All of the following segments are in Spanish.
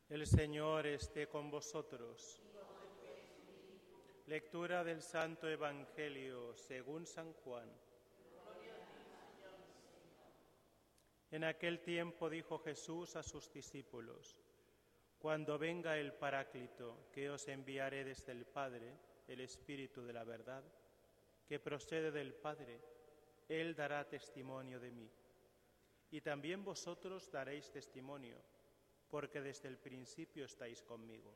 El Señor esté con vosotros. Lectura del Santo Evangelio según San Juan. En aquel tiempo dijo Jesús a sus discípulos: Cuando venga el Paráclito, que os enviaré desde el Padre, el Espíritu de la verdad, que procede del Padre, Él dará testimonio de mí. Y también vosotros daréis testimonio, porque desde el principio estáis conmigo.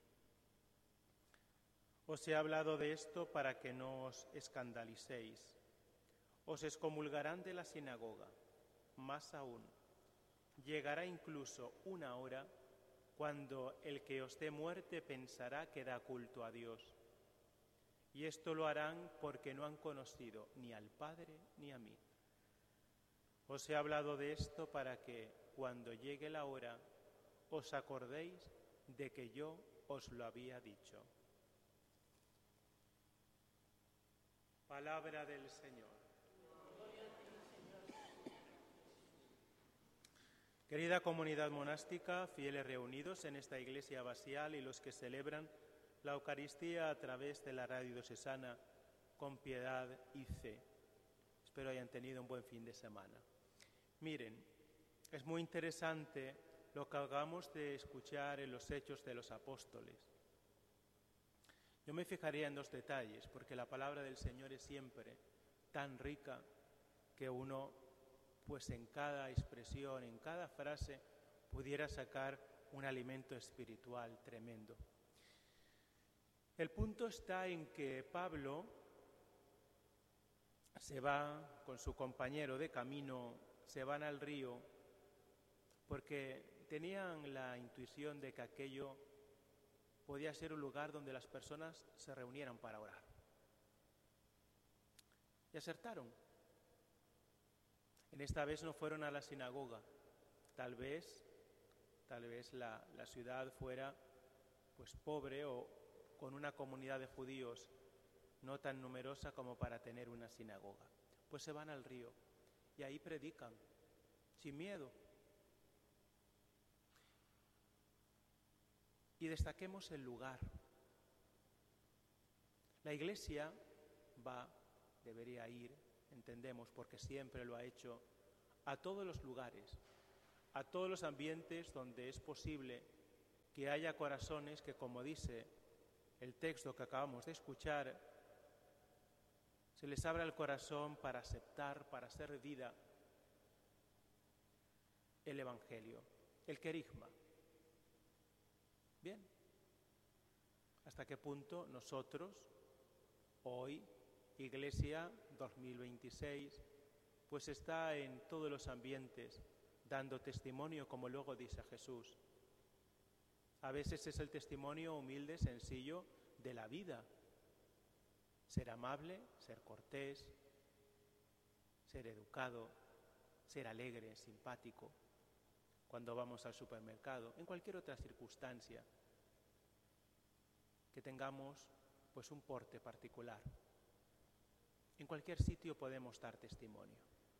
Os he hablado de esto para que no os escandalicéis. Os excomulgarán de la sinagoga. Más aún, llegará incluso una hora cuando el que os dé muerte pensará que da culto a Dios. Y esto lo harán porque no han conocido ni al Padre ni a mí. Os he hablado de esto para que, cuando llegue la hora, os acordéis de que yo os lo había dicho. Palabra del Señor. Querida comunidad monástica, fieles reunidos en esta iglesia abacial y los que celebran la Eucaristía a través de la radio diocesana con piedad y fe. Espero hayan tenido un buen fin de semana. Miren, es muy interesante lo que acabamos de escuchar en los Hechos de los Apóstoles. Yo me fijaría en dos detalles, porque la palabra del Señor es siempre tan rica que uno, pues en cada expresión, en cada frase, pudiera sacar un alimento espiritual tremendo. El punto está en que Pablo se va con su compañero de camino, se van al río, porque tenían la intuición de que aquello podía ser un lugar donde las personas se reunieran para orar. Y acertaron. En esta vez no fueron a la sinagoga. Tal vez la ciudad fuera pues pobre o con una comunidad de judíos no tan numerosa como para tener una sinagoga. Pues se van al río y ahí predican, sin miedo. Y destaquemos el lugar. La Iglesia debería ir, entendemos, porque siempre lo ha hecho, a todos los lugares, a todos los ambientes donde es posible que haya corazones que, como dice el texto que acabamos de escuchar, se les abra el corazón para aceptar, para hacer vida el Evangelio, el querigma. Bien, ¿hasta qué punto nosotros, hoy, Iglesia 2026, pues está en todos los ambientes dando testimonio, como luego dice Jesús? A veces es el testimonio humilde, sencillo, de la vida. Ser amable, ser cortés, ser educado, ser alegre, simpático. Cuando vamos al supermercado, en cualquier otra circunstancia, que tengamos pues un porte particular. En cualquier sitio podemos dar testimonio.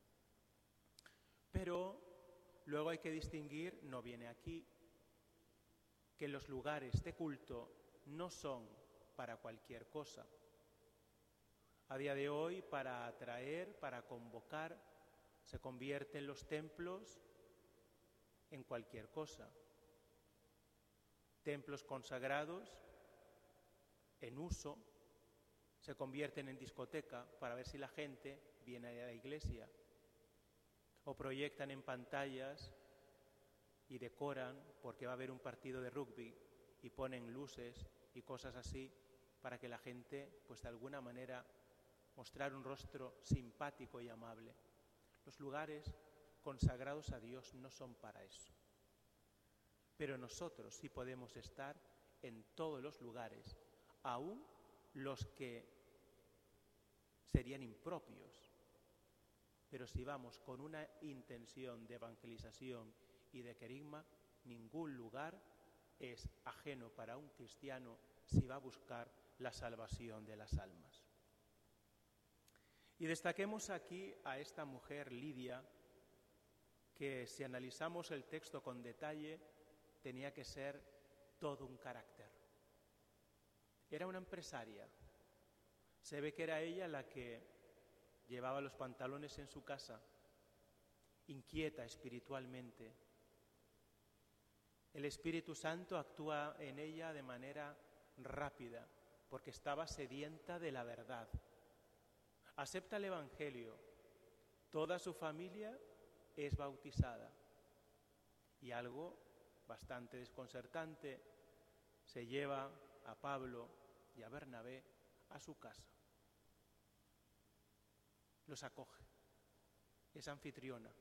Pero luego hay que distinguir, no viene aquí, que los lugares de culto no son para cualquier cosa. A día de hoy, para atraer, para convocar, se convierten los templos en cualquier cosa. Templos consagrados, en uso, se convierten en discoteca para ver si la gente viene a la iglesia. O proyectan en pantallas y decoran porque va a haber un partido de rugby y ponen luces y cosas así para que la gente, pues de alguna manera, mostrar un rostro simpático y amable. Los lugares consagrados a Dios no son para eso. Pero nosotros sí podemos estar en todos los lugares, aún los que serían impropios. Pero si vamos con una intención de evangelización y de querigma, ningún lugar es ajeno para un cristiano si va a buscar la salvación de las almas. Y destaquemos aquí a esta mujer Lidia, que si analizamos el texto con detalle, tenía que ser todo un carácter. Era una empresaria. Se ve que era ella la que llevaba los pantalones en su casa, inquieta espiritualmente. El Espíritu Santo actúa en ella de manera rápida, porque estaba sedienta de la verdad. Acepta el Evangelio. Toda su familia es bautizada. Y algo bastante desconcertante, se lleva a Pablo y a Bernabé a su casa. Los acoge. Es anfitriona.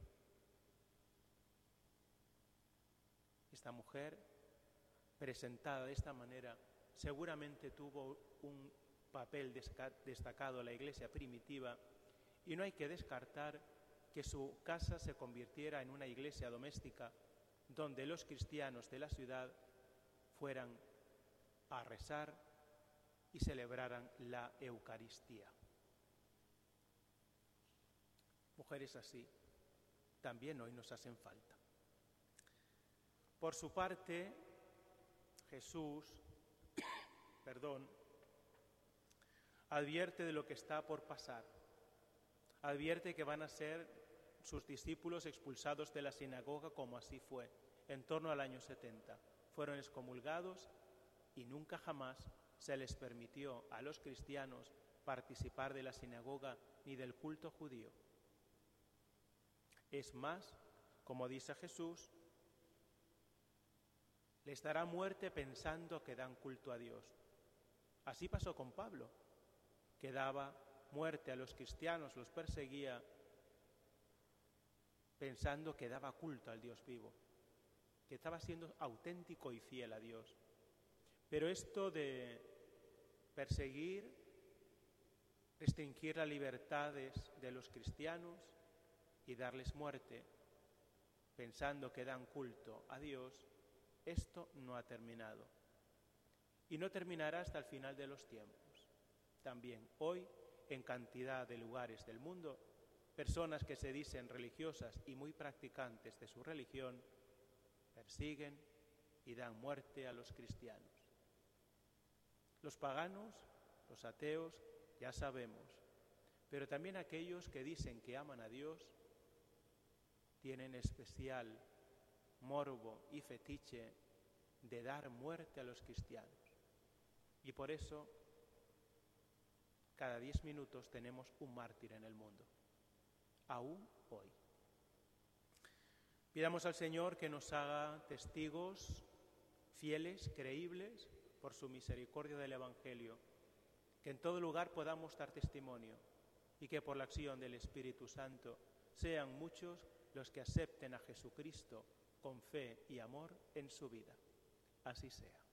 Esta mujer, presentada de esta manera, seguramente tuvo un papel destacado en la iglesia primitiva, y no hay que descartar que su casa se convirtiera en una iglesia doméstica donde los cristianos de la ciudad fueran a rezar y celebraran la Eucaristía. Mujeres así también hoy nos hacen falta. Por su parte, Jesús, advierte de lo que está por pasar. Advierte que van a ser sus discípulos expulsados de la sinagoga, como así fue, en torno al año 70. Fueron excomulgados y nunca jamás se les permitió a los cristianos participar de la sinagoga ni del culto judío. Es más, como dice Jesús, les dará muerte pensando que dan culto a Dios. Así pasó con Pablo, que daba muerte a los cristianos, los perseguía, pensando que daba culto al Dios vivo, que estaba siendo auténtico y fiel a Dios. Pero esto de perseguir, restringir las libertades de los cristianos y darles muerte, pensando que dan culto a Dios, esto no ha terminado. Y no terminará hasta el final de los tiempos. También hoy, en cantidad de lugares del mundo, personas que se dicen religiosas y muy practicantes de su religión, persiguen y dan muerte a los cristianos. Los paganos, los ateos, ya sabemos, pero también aquellos que dicen que aman a Dios, tienen especial morbo y fetiche de dar muerte a los cristianos. Y por eso, cada 10 minutos tenemos un mártir en el mundo, aún hoy. Pidamos al Señor que nos haga testigos fieles, creíbles, por su misericordia del Evangelio, que en todo lugar podamos dar testimonio y que por la acción del Espíritu Santo sean muchos los que acepten a Jesucristo con fe y amor en su vida. Así sea.